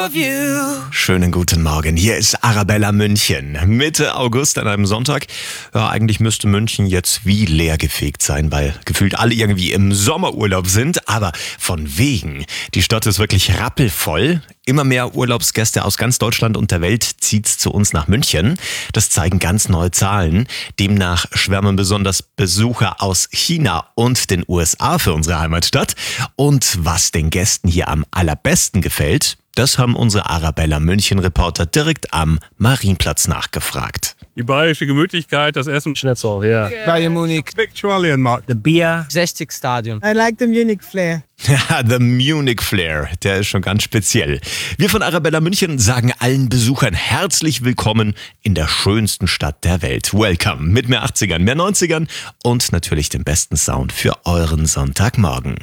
of you. Schönen guten Morgen, hier ist Arabella München. Mitte August an einem Sonntag. Ja, eigentlich müsste München jetzt wie leergefegt sein, weil gefühlt alle irgendwie im Sommerurlaub sind. Aber von wegen, die Stadt ist wirklich rappelvoll. Immer mehr Urlaubsgäste aus ganz Deutschland und der Welt zieht's zu uns nach München. Das zeigen ganz neue Zahlen. Demnach schwärmen besonders Besucher aus China und den USA für unsere Heimatstadt. Und was den Gästen hier am allerbesten gefällt, das haben unsere Arabella München-Reporter direkt am Marienplatz nachgefragt. Die bayerische Gemütlichkeit, das Essen. Schnitzel, yeah. Bayern Munich. Victualian Markt. The beer. 60 Stadion. I like the Munich flair. Ja, the Munich Flair, der ist schon ganz speziell. Wir von Arabella München sagen allen Besuchern herzlich willkommen in der schönsten Stadt der Welt. Welcome mit mehr 80ern, mehr 90ern und natürlich dem besten Sound für euren Sonntagmorgen.